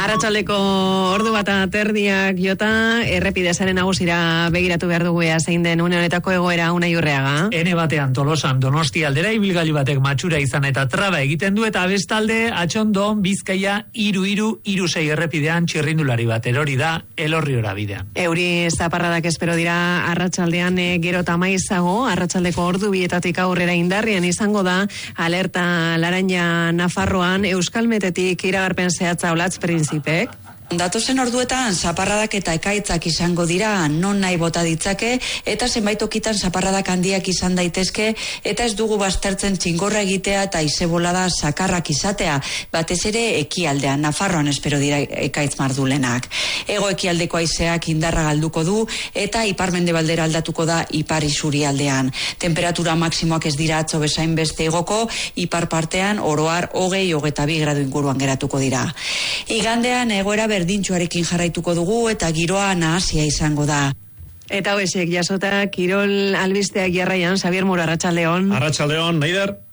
Arratsaldeko ordu bata terdiak jota, errepidezaren nagusira begiratu behar dugu zein den une honetako egoera Unai Urreaga. Ene batean Tolosan Donostia aldera ibilgailu batek matxura izan eta traba egiten du, eta bestalde Atxondon Bizkaia 336 errepidean txirrindulari bat erori da Elorriora bidean. Euri zaparradak espero dira arratsaldean gero eta maizago, arratsaldeko ordu bietatik aurrera indarrian izango da alerta laranja Nafarroan, Euskalmetetik iragarpen zehatza olatz Printzipek. Datozen orduetan zaparradak eta ekaitzak izango dira, non nahi bota ditzake, eta zenbait tokitan zaparradak handiak izan daitezke, eta ez dugu baztertzen txingorra egitea eta izebolada sakarrak izatea, batez ere ekialdean, Nafarroan espero dira ekaitz mardulenak. Hego ekialdeko haizeak indarra galduko du, eta ipar-mendebaldera aldatuko da ipar isurialdean. Temperatura maksimoak ez dira atzo bezain beste egoko, ipar partean oroar 20-22 gradu inguruan geratuko dira. Igandean egoera berdintxoarekin jarraituko dugu eta giroa nahasia izango da. Eta hoesek jasota, kirol albisteak jarraian, Xabier Muro, arratsaldeon. Arratsaldeon, Neider.